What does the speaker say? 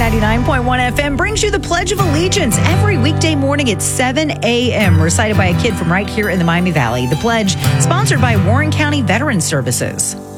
99.1 FM brings you the Pledge of Allegiance every weekday morning at 7 a.m., recited by a kid from right here in the Miami Valley. The Pledge, sponsored by Warren County Veterans Services.